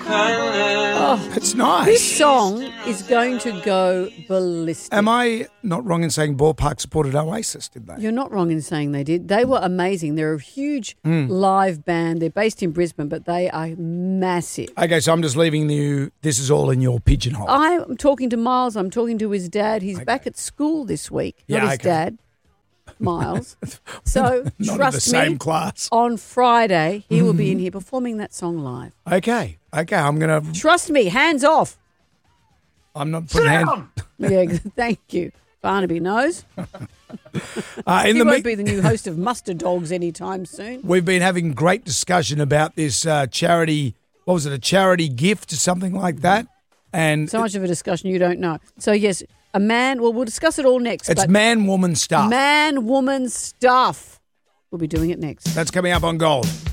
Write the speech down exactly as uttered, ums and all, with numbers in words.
Oh, It's nice. this song is going to go ballistic. Am I not wrong in saying Ballpark supported Oasis, did they? You're not wrong in saying they did. They were amazing. They're a huge Mm. live band. They're based in Brisbane, but they are massive. Okay, so I'm just leaving you. This is all in your pigeonhole. I'm talking to Miles. I'm talking to his dad. He's Okay. back at school this week. Not Yeah, his okay. dad, Miles. So Not trust in the same me, class. on Friday he will be in here performing that song live. Okay, okay. I'm gonna. Trust me, hands off. I'm not putting hand. Yeah, thank you. Barnaby knows. Uh, in He the won't mi- be the new host of Muster Dogs anytime soon. We've been having great discussion about this uh, charity. What was it? A charity gift or something like that? And So much of a discussion you don't know. So yes, a man. Well, we'll discuss it all next. it's but man woman stuff. man, woman stuff. We'll be doing it next. That's coming up on Gold.